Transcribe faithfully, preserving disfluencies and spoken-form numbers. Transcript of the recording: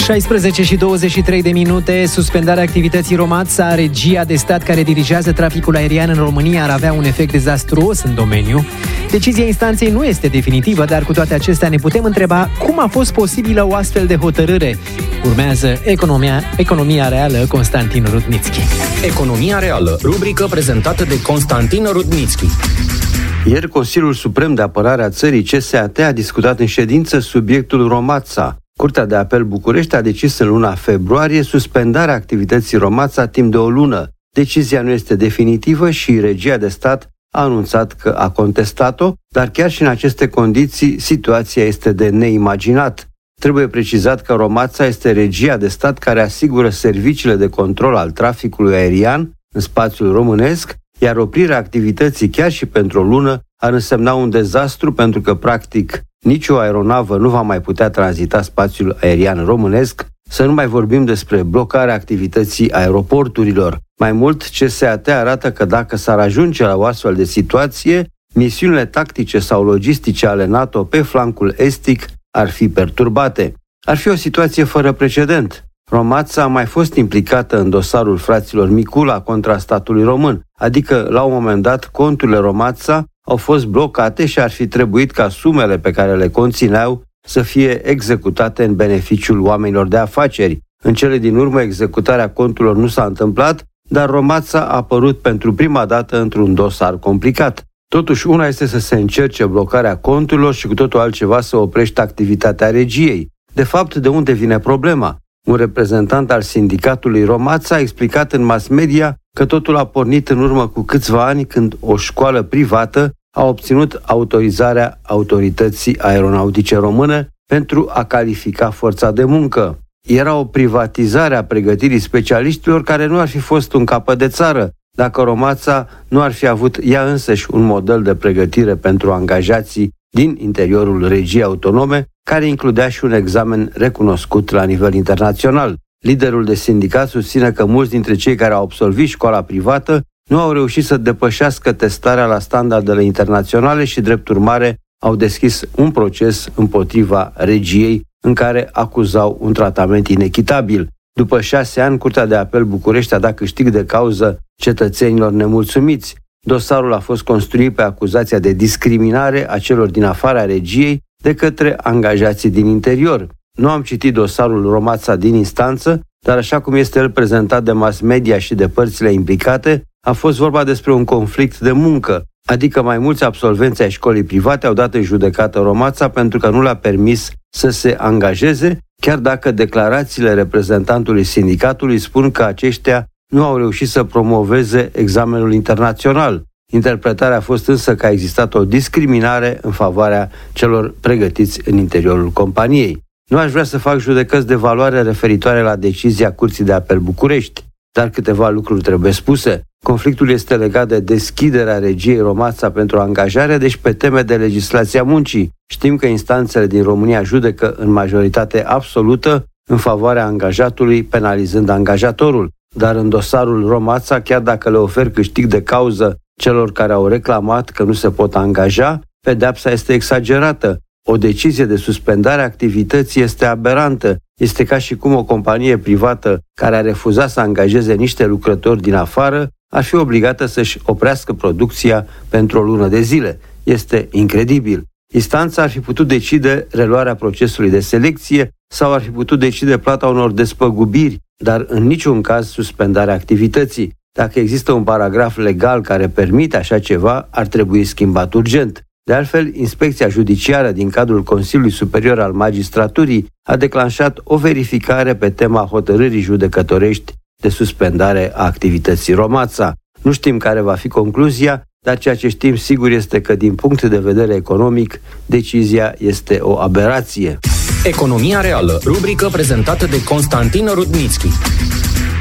șaisprezece și douăzeci și trei de minute. Suspendarea activității Romața, regia de stat care dirigează traficul aerian în România, ar avea un efect dezastruos în domeniu. Decizia instanței nu este definitivă, dar cu toate acestea ne putem întreba cum a fost posibilă o astfel de hotărâre. Urmează Economia, Economia Reală, Constantin Rudnitschi. Economia Reală, rubrică prezentată de Constantin Rudnitschi. Ieri, Consiliul Suprem de Apărare a țării, C S A T, a discutat în ședință subiectul Romața. Curtea de Apel București a decis în luna februarie suspendarea activității Romața timp de o lună. Decizia nu este definitivă și regia de stat a anunțat că a contestat-o, dar chiar și în aceste condiții situația este de neimaginat. Trebuie precizat că Romața este regia de stat care asigură serviciile de control al traficului aerian în spațiul românesc, iar oprirea activității chiar și pentru o lună ar însemna un dezastru pentru că, practic, nicio aeronavă nu va mai putea tranzita spațiul aerian românesc, să nu mai vorbim despre blocarea activității aeroporturilor. Mai mult, C S A T arată că dacă s-ar ajunge la o astfel de situație, misiunile tactice sau logistice ale NATO pe flancul estic ar fi perturbate. Ar fi o situație fără precedent. Romața a mai fost implicată în dosarul fraților Micula contra statului român, adică la un moment dat conturile Romața au fost blocate și ar fi trebuit ca sumele pe care le conțineau să fie executate în beneficiul oamenilor de afaceri. În cele din urmă, executarea conturilor nu s-a întâmplat, dar Romața a apărut pentru prima dată într-un dosar complicat. Totuși, una este să se încerce blocarea conturilor și cu totul altceva să oprești activitatea regiei. De fapt, de unde vine problema? Un reprezentant al sindicatului Romața a explicat în mass media că totul a pornit în urmă cu câțiva ani când o școală privată a obținut autorizarea Autorității Aeronautice Române pentru a califica forța de muncă. Era o privatizare a pregătirii specialiștilor care nu ar fi fost un capăt de țară dacă Romața nu ar fi avut ea însăși un model de pregătire pentru angajații din interiorul regiei autonome, care includea și un examen recunoscut la nivel internațional. Liderul de sindicat susține că mulți dintre cei care au absolvit școala privată nu au reușit să depășească testarea la standardele internaționale și, drept urmare, au deschis un proces împotriva regiei în care acuzau un tratament inechitabil. După șase ani, Curtea de Apel București a dat câștig de cauză cetățenilor nemulțumiți. Dosarul a fost construit pe acuzația de discriminare a celor din afara regiei de către angajații din interior. Nu am citit dosarul Romața din instanță, dar așa cum este el prezentat de mass media și de părțile implicate, a fost vorba despre un conflict de muncă, adică mai mulți absolvenți ai școlii private au dat în judecată Romața pentru că nu le-a permis să se angajeze, chiar dacă declarațiile reprezentantului sindicatului spun că aceștia nu au reușit să promoveze examenul internațional. Interpretarea a fost însă că a existat o discriminare în favoarea celor pregătiți în interiorul companiei. Nu aș vrea să fac judecăți de valoare referitoare la decizia Curții de Apel București, dar câteva lucruri trebuie spuse. Conflictul este legat de deschiderea regiei Romața pentru angajare, deci pe teme de legislația muncii. Știm că instanțele din România judecă în majoritate absolută în favoarea angajatului, penalizând angajatorul. Dar în dosarul Romața, chiar dacă le ofer câștig de cauză celor care au reclamat că nu se pot angaja, pedeapsa este exagerată. O decizie de suspendare a activității este aberantă. Este ca și cum o companie privată care a refuzat să angajeze niște lucrători din afară ar fi obligată să-și oprească producția pentru o lună de zile. Este incredibil. Instanța ar fi putut decide reluarea procesului de selecție sau ar fi putut decide plata unor despăgubiri, dar în niciun caz suspendarea activității. Dacă există un paragraf legal care permite așa ceva, ar trebui schimbat urgent. De altfel, Inspecția Judiciară din cadrul Consiliului Superior al Magistraturii a declanșat o verificare pe tema hotărârii judecătorești de suspendare a activității Romața. Nu știm care va fi concluzia, dar ceea ce știm sigur este că, din punct de vedere economic, decizia este o aberație. Economia Reală, rubrică prezentată de Constantin Rudnitschi.